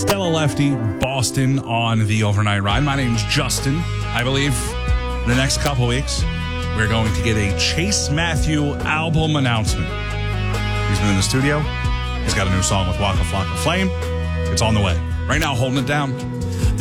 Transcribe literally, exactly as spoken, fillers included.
Stella Lefty, Boston on the Overnight Ride. My name's Justin. I believe in the next couple weeks, we're going to get a Chase Matthew album announcement. He's been in the studio. He's got a new song with Waka Flocka Flame. It's on the way. Right now, holding it down.